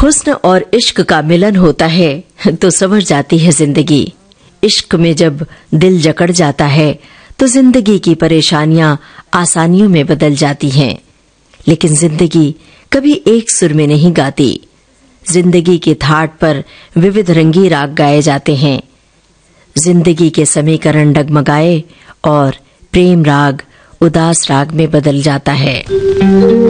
हुस्न और इश्क का मिलन होता है तो संवर जाती है जिंदगी। इश्क में जब दिल जकड़ जाता है तो जिंदगी की परेशानियां आसानियों में बदल जाती हैं। लेकिन जिंदगी कभी एक सुर में नहीं गाती। जिंदगी के थाट पर विविध रंगी राग गाए जाते हैं। जिंदगी के समीकरण डगमगाए और प्रेम राग उदास राग में बदल जाता है।